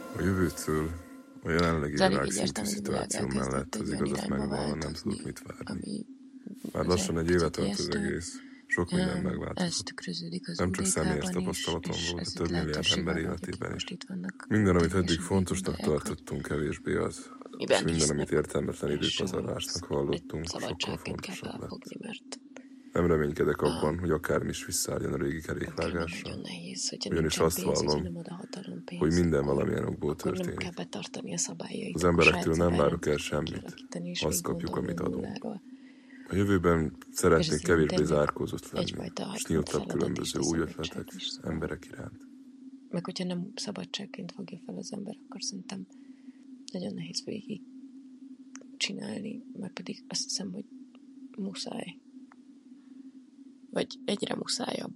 A jövőtől a jelenlegi világszintű szituáció mellett az igazat megvalva nem tudok mit várni. Már lassan egy éve tart az egész. Sok minden megváltozott. Nem csak személyes tapasztalatom volt, a több milliárd ember életében is. Minden, amit eddig fontosnak tartottunk, kevésbé az. És minden, amit értelmetlen időpazarlásnak hallottunk, sokkal fontosabb lett. Nem reménykedek abban, hogy akármi is visszaálljon a régi kerékvágásra. Ugyanis azt vallom, hogy minden valamilyen okból történik. Az emberektől nem várok el semmit. Azt kapjuk, amit adunk. A jövőben szeretnék kevésbé zárkózott lenni, és nyíltabb különböző új ötletek emberek iránt. Meg hogyha nem szabadságként fogja fel az ember, akkor szerintem nagyon nehéz végig csinálni, mert pedig azt hiszem, hogy muszáj. Vagy egyre muszájabb.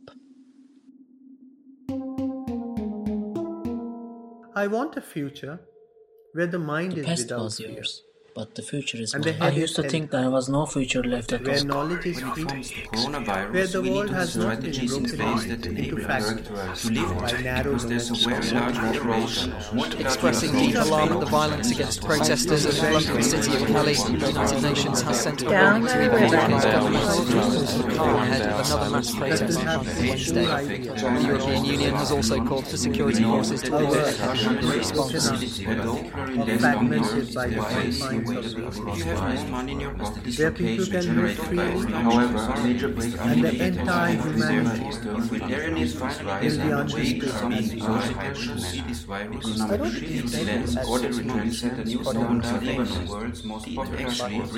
I want a future where the mind is without fear. Yours, but the future is And mine. I used to think there was no future left at where all. knowledge is free, where the world has not been broken into fragments by narrow Expressing deep alarm at the violence against protesters in the London city of Cali, the United Nations has sent a warning to the UK's government ahead of another mass protest on Wednesday. The European Union has also called for security forces to be in response. fragmented by different minds of where people can live freely and the entire humanity will be understood as